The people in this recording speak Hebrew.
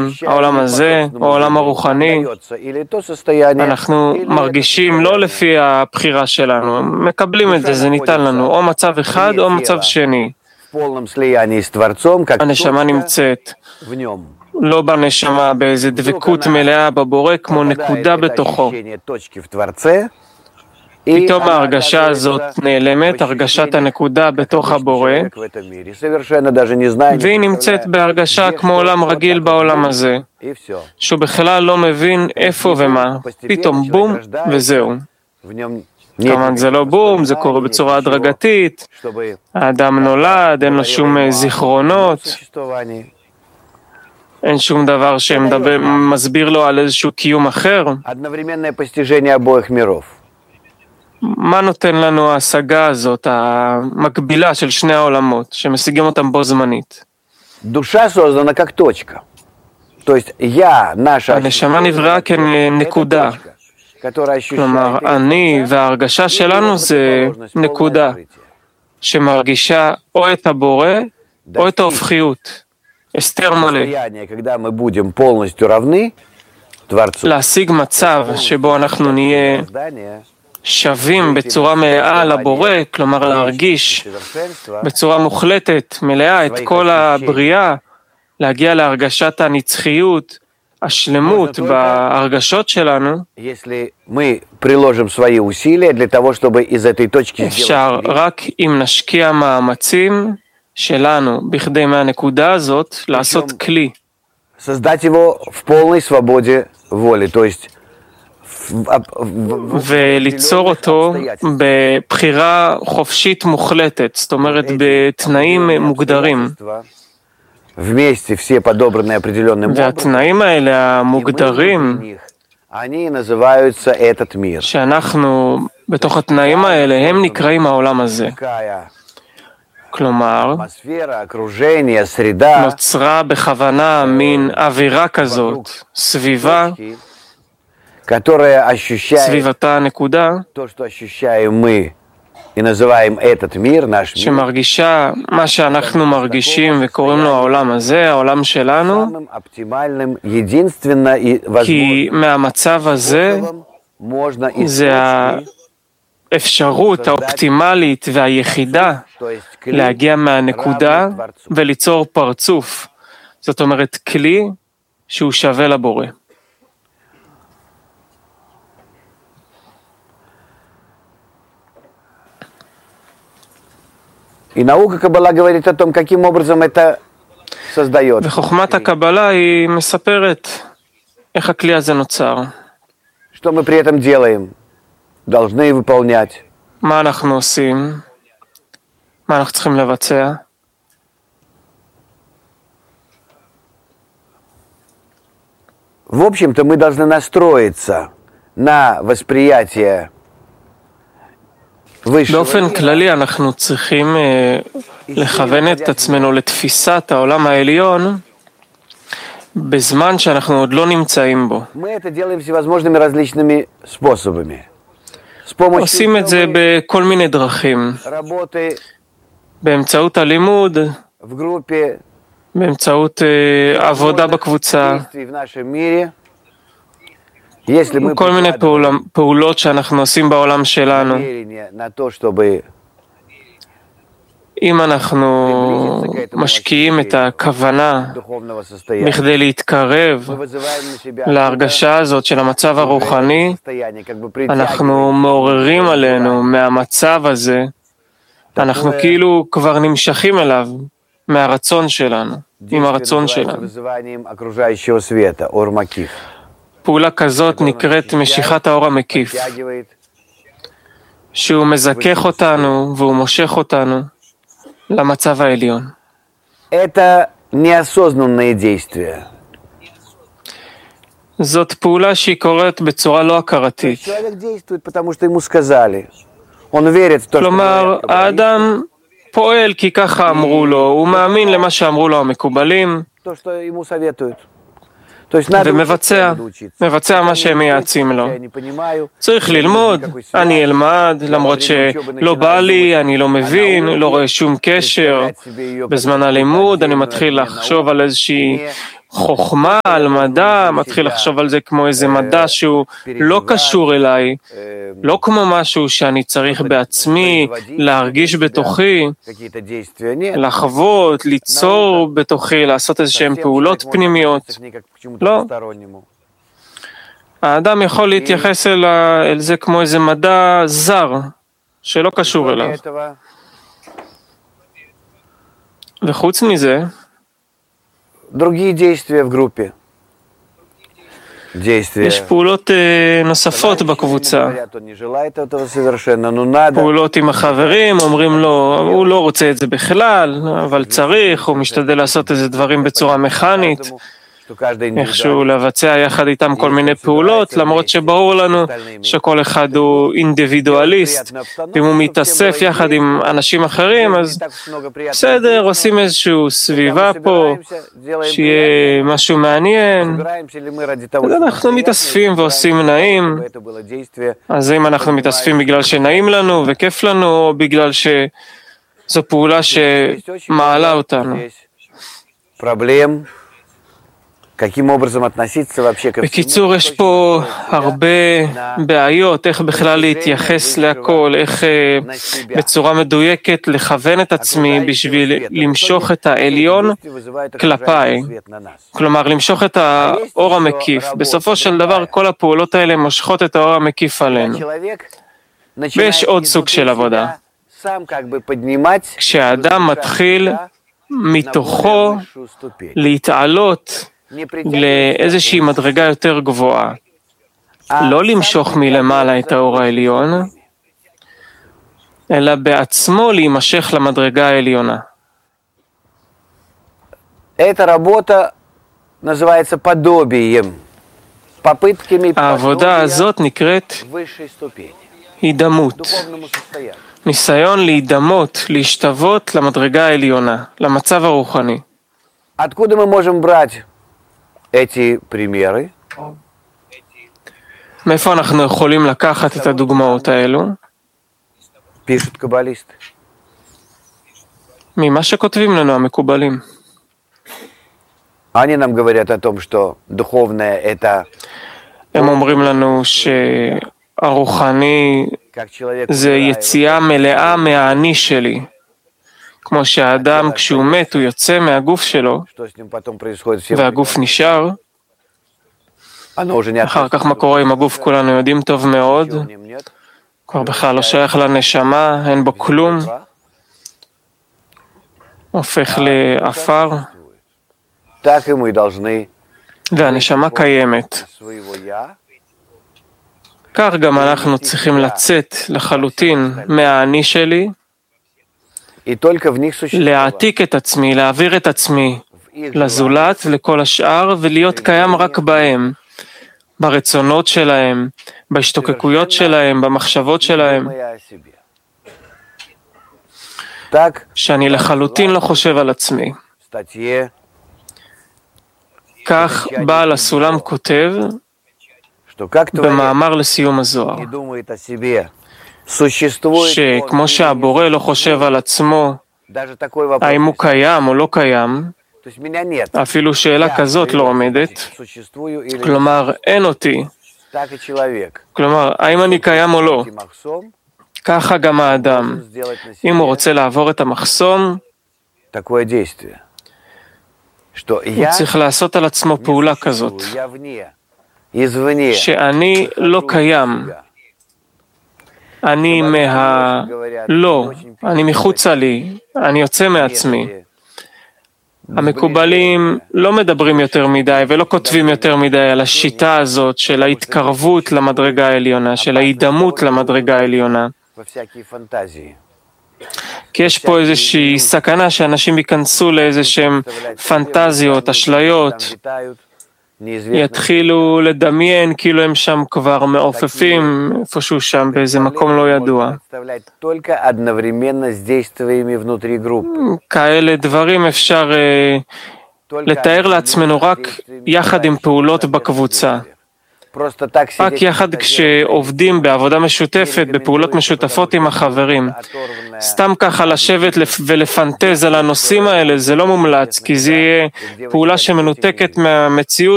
העליון, העולם הזה, או העולם הרוחני, אנחנו מרגישים לא לפי הבחירה שלנו, מקבלים את זה, זה ניתן לנו, או מצב אחד או מצב שני. הנשמה נמצאת לא בנשמה, באיזו דבקות מלאה בבורא, כמו נקודה בתוכו. פתאום ההרגשה הזאת נעלמת, הרגשת הנקודה בתוך הבורא, והיא נמצאת בהרגשה כמו עולם רגיל בעולם הזה, שהוא בכלל לא מבין איפה ומה, פתאום בום וזהו. כמובן זה לא בום, זה קורה בצורה הדרגתית, האדם נולד, אין לו שום זיכרונות, אין שום דבר שמסביר לו על איזשהו קיום אחר. מה נותן לנו ההשגה הזאת, המקבילה של שני העולמות, שמשיגים אותם בו זמנית? הנשמה נבראה כנקודה. כלומר, אני וההרגשה שלנו זה נקודה שמרגישה או את הבורא או את ההופכיות. הסתר מלא. להשיג מצב שבו אנחנו נהיה שווים בצורה מלאה לבורא, כלומר להרגיש בצורה מוחלטת, מלאה את כל הבריאה, להגיע להרגשת הנצחיות, השלמות בהרגשות שלנו, אפשר רק אם נשקיע מאמצים שלנו בכדי מהנקודה הזאת לעשות כלי. וליצור אותו בבחירה חופשית מוחלטת, זאת אומרת בתנאים מוגדרים. והתנאים האלה המוגדרים, שאנחנו בתוך התנאים האלה, הם נקראים העולם הזה. כלומר, נוצרה בכוונה מין אווירה כזאת, סביבתה הנקודה, שמרגישה מה שאנחנו מרגישים וקוראים לו העולם הזה, העולם שלנו, כי מהמצב הזה זה האפשרות האופטימלית והיחידה להגיע מהנקודה וליצור פרצוף. זאת אומרת, כלי שהוא שווה לבורא. וחוכמת הקבלה היא מספרת איך הכלי הזה נוצר. מה אנחנו עושים? מה אנחנו צריכים לבצע? В общем-то, мы должны настроиться на восприятие. באופן כללי אנחנו צריכים לכוון את עצמנו לתפיסת העולם העליון בזמן שאנחנו עוד לא נמצאים בו. עושים את זה בכל מיני דרכים, באמצעות הלימוד, באמצעות עבודה בקבוצה, כל מיני פעולות שאנחנו עושים בעולם שלנו. אם אנחנו משקיעים את הכוונה בכדי להתקרב להרגשה הזאת של המצב הרוחני, אנחנו מעוררים עלינו מהמצב הזה, אנחנו כאילו כבר נמשכים אליו מהרצון שלנו, עם הרצון שלנו. פעולה כזאת נקראת משיכת האור המקיף, שהוא מזכך אותנו והוא מושך אותנו למצב העליון. זאת פעולה שהיא קורית בצורה לא הכרתית. כלומר, האדם פועל כי ככה אמרו לו, הוא מאמין למה שאמרו לו המקובלים, ומבצע מה שהם מייעצים לו. צריך ללמוד, אני אלמד, למרות שלא בא לי, אני לא מבין, לא רואה שום קשר. בזמן הלימוד אני מתחיל לחשוב על איזושהי חוכמה על מדע, מתחיל לחשוב על זה כמו איזה מדע שהוא לא קשור אליי, לא כמו משהו שאני צריך בעצמי להרגיש בתוכי, לחוות, ליצור בתוכי, לעשות איזשהן פעולות פנימיות. לא. האדם יכול להתייחס אל זה כמו איזה מדע זר, שלא קשור אליו. וחוץ מזה, יש פעולות נוספות בקבוצה. פעולות עם החברים, אומרים לו, הוא לא רוצה את זה בכלל, אבל צריך, הוא משתדל לעשות איזה דברים בצורה מכנית, איכשהו לבצע יחד איתם כל מיני פעולות, למרות שברור לנו שכל אחד הוא אינדיבידואליסט, ואם הוא מתאסף יחד עם אנשים אחרים, אז בסדר, עושים איזשהו סביבה פה, שיהיה משהו מעניין, אז אנחנו מתאספים ועושים נעים, אז אם אנחנו מתאספים בגלל שנעים לנו וכיף לנו, או בגלל שזו פעולה שמעלה אותנו. בקיצור, יש פה הרבה בעיות, איך בכלל להתייחס להכל, איך בצורה מדויקת לכוון את עצמי בשביל למשוך את העליון כלפיי, כלומר למשוך את האור המקיף. בסופו של דבר כל הפעולות האלה מושכות את האור המקיף עלינו. ויש עוד סוג של עבודה. כשהאדם מתחיל מתוכו להתעלות לאיזושהי מדרגה יותר גבוהה, לא למשוך מלמעלה את האור העליון, אלא בעצמו להימשך למדרגה העליונה. העבודה הזאת נקראת הידמות. ניסיון להידמות, להשתוות למדרגה העליונה, למצב הרוחני. Откуда мы можем брать эти примеры? מאיפה אנחנו יכולים לקחת את הדוגמאות האלו? Пишут каббалисты. ממה שכותבים לנו המקובלים. Они нам говорят о том, что духовное это... הם אומרים לנו שהרוחני זה יציאה מלאה מהאני שלי. כמו שהאדם כשהוא מת הוא יוצא מהגוף שלו והגוף נשאר, אחר כך מה קורה עם הגוף כולנו יודעים טוב מאוד, כבר בכלל לא שייך לנשמה, אין בו כלום, הופך לאפר, והנשמה קיימת. כך גם אנחנו צריכים לצאת לחלוטין מהאני שלי, להעתיק את עצמי, להעביר את עצמי לזולת ולכל השאר, ולהיות קיים רק בהם, ברצונות שלהם, בהשתוקקויות שלהם, במחשבות שלהם. שאני לחלוטין לא חושב על עצמי. כך בעל הסולם כותב במאמר לסיום הזוהר. שכמו שהבורא לא חושב על עצמו, האם הוא קיים או לא קיים, אפילו שאלה כזאת לא עומדת, כלומר אין אותי, כלומר האם אני קיים או לא, ככה גם האדם, אם הוא רוצה לעבור את המחסום, הוא צריך לעשות על עצמו פעולה כזאת, שאני לא קיים, אני לא, אני מחוצה לי, אני יוצא מעצמי. המקובלים לא מדברים יותר מדי ולא כותבים יותר מדי על השיטה הזאת של ההתקרבות למדרגה העליונה, של ההידמות למדרגה העליונה. כי יש פה איזושהי סכנה שאנשים ייכנסו לאיזשהם פנטזיות, אשליות, יתחילו לדמיין כאילו הם שם כבר מעופפים איפשהו שם באיזה מקום לא ידוע. כאלה דברים אפשר לתאר לעצמנו רק יחד עם פעולות בקבוצה. רק יחד כשעובדים בעבודה משותפת, בפעולות משותפות עם החברים. סתם ככה לשבת ולפנטז על הנושאים האלה, זה לא מומלץ, כי זה יהיה פעולה שמנותקת מהמציאות